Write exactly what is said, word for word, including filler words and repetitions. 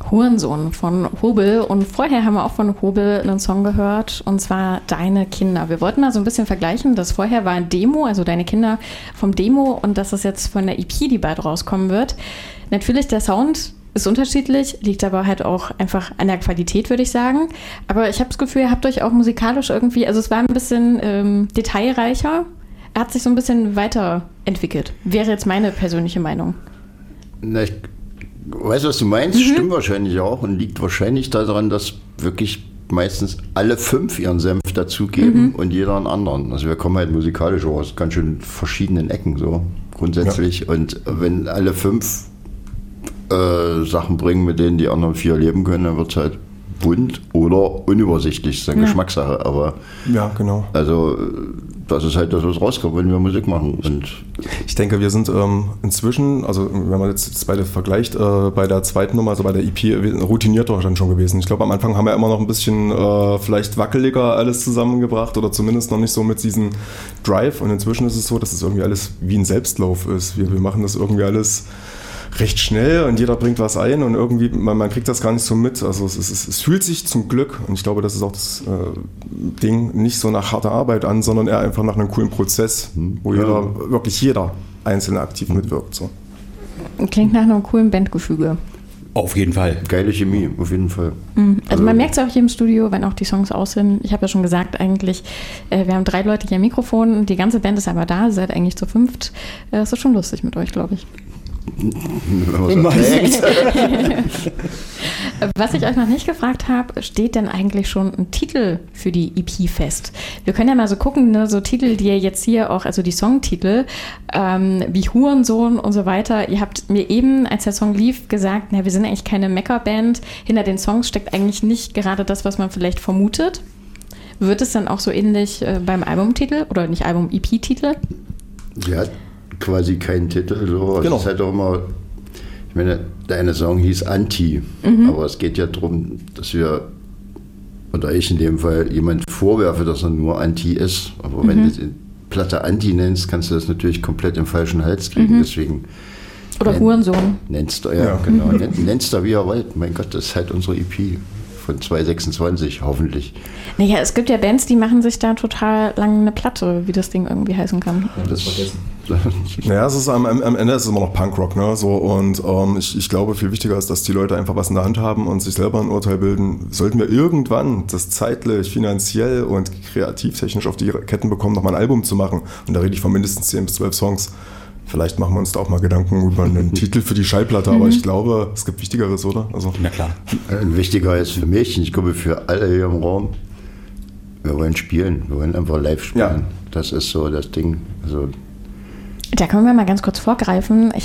Hurensohn von Hobel. Und vorher haben wir auch von Hobel einen Song gehört, und zwar Deine Kinder. Wir wollten mal so ein bisschen vergleichen. Das vorher war ein Demo, also Deine Kinder vom Demo, und das ist jetzt von der E P, die bald rauskommen wird. Natürlich, der Sound ist unterschiedlich, liegt aber halt auch einfach an der Qualität, würde ich sagen. Aber ich habe das Gefühl, ihr habt euch auch musikalisch irgendwie, also es war ein bisschen ähm, detailreicher. Er hat sich so ein bisschen weiterentwickelt. Wäre jetzt meine persönliche Meinung. Na, ich weiß, was du meinst, mhm. Stimmt wahrscheinlich auch und liegt wahrscheinlich daran, dass wirklich meistens alle fünf ihren Senf dazugeben mhm. und jeder einen anderen. Also wir kommen halt musikalisch aus ganz schön verschiedenen Ecken so grundsätzlich. Ja. Und wenn alle fünf äh, Sachen bringen, mit denen die anderen vier leben können, dann wird es halt bunt oder unübersichtlich. Das ist eine ja. Geschmackssache. Aber ja, genau. Also das ist halt das, was rauskommt, wenn wir Musik machen. Und ich denke, wir sind ähm, inzwischen, also wenn man jetzt das beide vergleicht, äh, bei der zweiten Nummer, also bei der E P, routinierter dann schon gewesen. Ich glaube, am Anfang haben wir immer noch ein bisschen äh, vielleicht wackeliger alles zusammengebracht oder zumindest noch nicht so mit diesem Drive. Und inzwischen ist es so, dass es irgendwie alles wie ein Selbstlauf ist. Wir, wir machen das irgendwie alles recht schnell und jeder bringt was ein und irgendwie, man, man kriegt das gar nicht so mit. Also es, es, es fühlt sich zum Glück, und ich glaube, das ist auch das äh, Ding, nicht so nach harter Arbeit an, sondern eher einfach nach einem coolen Prozess, wo ja. jeder, wirklich jeder Einzelne aktiv mitwirkt. So. Klingt nach einem coolen Bandgefüge. Auf jeden Fall. Geile Chemie, auf jeden Fall. Mhm. Also, also man merkt es auch hier im Studio, wenn auch die Songs aus sind. Ich habe ja schon gesagt, eigentlich, äh, wir haben drei Leute hier am Mikrofon, die ganze Band ist aber da, ihr seid eigentlich zu fünft. Es äh, ist schon lustig mit euch, glaube ich. Was ich euch noch nicht gefragt habe, steht denn eigentlich schon ein Titel für die E P fest? Wir können ja mal so gucken, ne, so Titel, die ihr jetzt hier auch, also die Songtitel, ähm, wie Hurensohn und so weiter. Ihr habt mir eben, als der Song lief, gesagt, na, wir sind eigentlich keine Mecker-Band. Hinter den Songs steckt eigentlich nicht gerade das, was man vielleicht vermutet. Wird es dann auch so ähnlich äh, beim Albumtitel oder nicht Album, E P-Titel? Ja, quasi keinen Titel. So. Genau. Es ist halt auch immer, ich meine, der eine Song hieß Anti, mhm. aber es geht ja darum, dass wir, oder ich in dem Fall, jemand vorwerfe, dass er nur Anti ist. Aber mhm. wenn du die Platte Anti nennst, kannst du das natürlich komplett im falschen Hals kriegen. Mhm. Deswegen oder nenn, Hurensohn. Nennst du, ja, ja. genau. Nenn, nennst du, wie ihr wollt. Mein Gott, das ist halt unsere E P. Von zwei sechsundzwanzig, hoffentlich. Naja, es gibt ja Bands, die machen sich da total lang eine Platte, wie das Ding irgendwie heißen kann. Ja, das vergessen. Naja, es ist am, am Ende ist es immer noch Punkrock, ne? So, und ähm, ich, ich glaube, viel wichtiger ist, dass die Leute einfach was in der Hand haben und sich selber ein Urteil bilden. Sollten wir irgendwann das zeitlich, finanziell und kreativtechnisch auf die Ketten bekommen, nochmal ein Album zu machen, und da rede ich von mindestens zehn bis zwölf Songs, vielleicht machen wir uns da auch mal Gedanken über einen Titel für die Schallplatte, aber mhm. ich glaube, es gibt Wichtigeres, oder? Also, na klar. Ein wichtiger ist für mich, und ich glaube für alle hier im Raum, wir wollen spielen, wir wollen einfach live spielen. Ja. Das ist so das Ding. Also da können wir mal ganz kurz vorgreifen. Ich